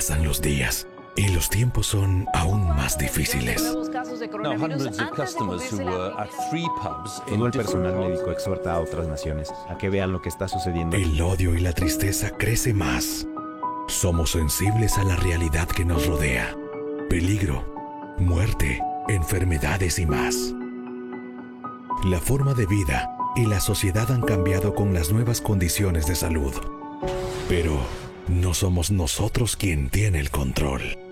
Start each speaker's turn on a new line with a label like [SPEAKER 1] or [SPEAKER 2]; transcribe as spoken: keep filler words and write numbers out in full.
[SPEAKER 1] Pasan los días y los tiempos son aún más difíciles.
[SPEAKER 2] Todo el personal médico exhorta a otras naciones a que vean lo que está sucediendo.
[SPEAKER 1] El odio y la tristeza crece más. Somos sensibles a la realidad que nos rodea. Peligro, muerte, enfermedades y más. La forma de vida y la sociedad han cambiado con las nuevas condiciones de salud. Pero no somos nosotros quien tiene el control.